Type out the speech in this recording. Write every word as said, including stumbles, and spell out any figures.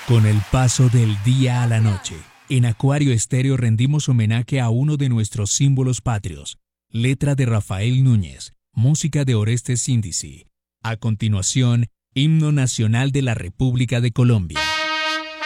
Con el paso del día a la noche, en Acuario Estéreo rendimos homenaje a uno de nuestros símbolos patrios, letra de Rafael Núñez, música de Orestes Índice. A continuación, Himno Nacional de la República de Colombia.